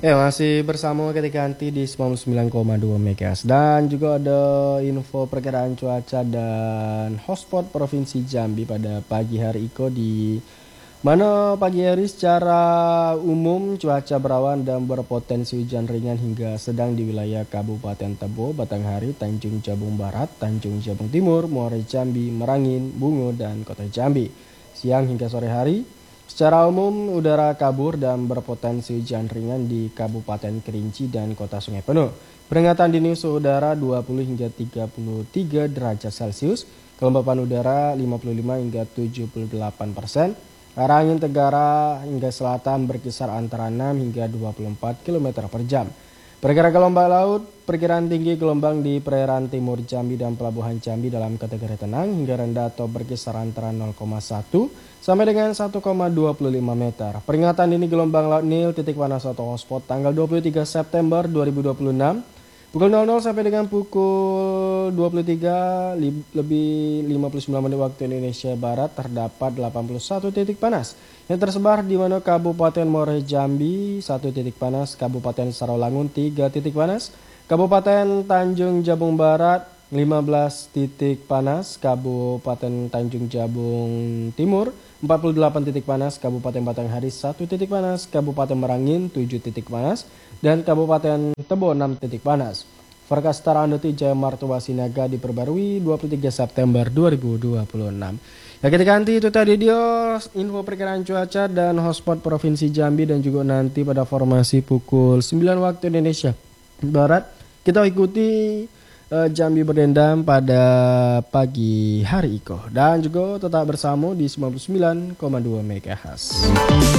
Ya, masih bersama ketika anti di 99,2 MHz dan juga ada info perkiraan cuaca dan hotspot Provinsi Jambi pada pagi hari Iko di mana pagi hari secara umum cuaca berawan dan berpotensi hujan ringan hingga sedang di wilayah Kabupaten Tebo, Batanghari, Tanjung Jabung Barat, Tanjung Jabung Timur, Muara Jambi, Merangin, Bungo, dan Kota Jambi. Siang hingga sore hari secara umum, udara kabur dan berpotensi hujan ringan di Kabupaten Kerinci dan Kota Sungai Penuh. Peringatan dini suhu udara 20 hingga 33 derajat Celcius, kelembapan udara 55 hingga 78%, arah angin tenggara hingga selatan berkisar antara 6 hingga 24 km per jam. Perkiraan gelombang laut, perkiraan tinggi gelombang di perairan timur Jambi dan pelabuhan Jambi dalam kategori tenang hingga rendah atau berkisar antara 0,1 sampai dengan 1,25 meter. Peringatan dini gelombang laut Nil titik panas atau hotspot tanggal 23 September 2026 pukul 00 sampai dengan pukul 23 lebih 59 menit waktu Indonesia Barat terdapat 81 titik panas yang tersebar di mana Kabupaten Muara Jambi 1 titik panas, Kabupaten Sarawangun 3 titik panas, Kabupaten Tanjung Jabung Barat 15 titik panas, Kabupaten Tanjung Jabung Timur 48 titik panas, Kabupaten Batanghari 1 titik panas, Kabupaten Merangin 7 titik panas, dan Kabupaten Tebo 6 titik panas. Forecast Setara Andoti Jaya Martua Sinaga diperbarui 23 September 2026. Ya, ketika nanti itu tadi dia info perkiraan cuaca dan hotspot Provinsi Jambi dan juga nanti pada formasi pukul 9 waktu Indonesia Barat kita ikuti Jambi berdendam pada pagi hari Iko dan juga tetap bersama di 99,2 MHz.